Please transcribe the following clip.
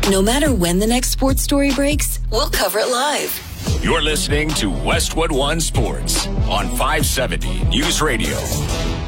No matter when the next sports story breaks, we'll cover it live. You're listening to Westwood One Sports on 570 News Radio.